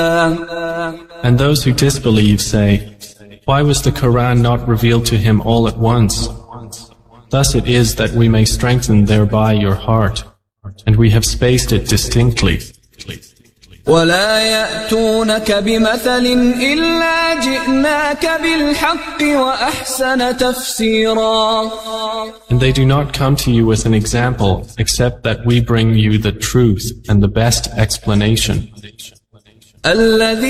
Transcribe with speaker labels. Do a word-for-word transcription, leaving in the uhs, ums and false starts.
Speaker 1: And those who disbelieve say, why was the Quran not revealed to him all at once? Thus it is that we may strengthen thereby your heart, and we have spaced it distinctly.
Speaker 2: وَلَا يَأْتُونَكَ بِمَثَلٍ إِلَّا جِئْنَاكَ بِالْحَقِّ وَأَحْسَنَ تَفْسِيرًا.
Speaker 1: And they do not come to you with an example, except that we bring you the truth and the best explanation.